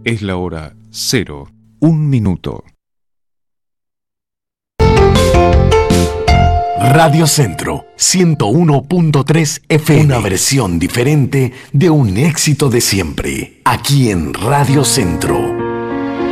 Es la hora 0, 1 minuto. Radio Centro 101.3 FM. Una versión diferente de un éxito de siempre. Aquí en Radio Centro.